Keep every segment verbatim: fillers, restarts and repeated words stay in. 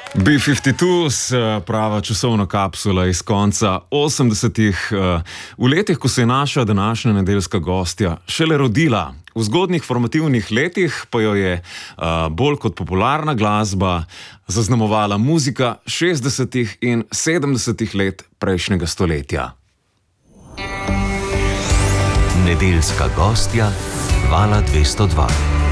B petdeset dva, prava časovna kapsula iz konca osemdesetih, v letih, ko se je naša današnja nedeljska gostja šele rodila. V zgodnjih formativnih letih pa jo je bolj kot popularna glasba zaznamovala muzika šestdesetih in sedemdesetih let prejšnjega stoletja. Nedeljska gostja Vala dvesto dva.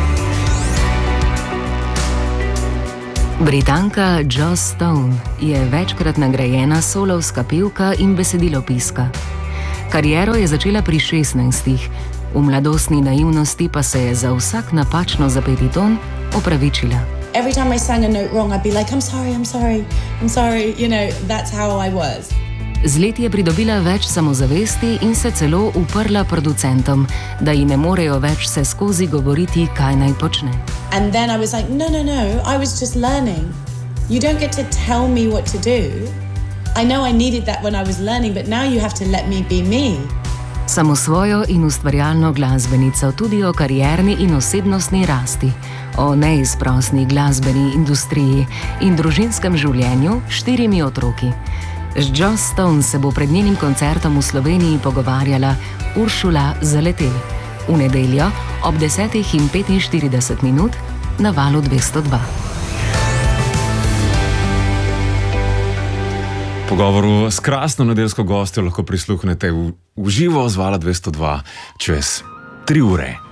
Britanka Joss Stone je večkrat nagrajena solovska pevka in besedilopiska. Kariero je začela pri šestnajstih, v mladostni naivnosti pa se je za vsak napačno zapeti ton opravičila. Every time I sang a note wrong, I'd be like, I'm sorry, I'm sorry, I'm sorry, you know, that's how I was. Z leti je pridobila več samozavesti in se celo uprla producentom, da ji ne morejo več vse skozi govoriti, kaj naj počne. And then I was like, no, no, no, I was just learning. You don't get to tell me what to do. I know I needed that when I was learning, but now you have to let me be me. Samosvojo in ustvarjalno glasbenico, tudi o karierni in osebnostni rasti, o neizprosni glasbeni industriji in družinskem življenju s štirimi otroki. Z Joss Stone se bo pred njenim koncertom v Sloveniji pogovarjala Uršula Zaletel v nedeljo ob desetih in petinštirideset minut na Valu dvesto dva. Pogovoru s krasno nedeljsko gostjo lahko prisluhnete v, v živo z Vala dvesto dva čez tri ure.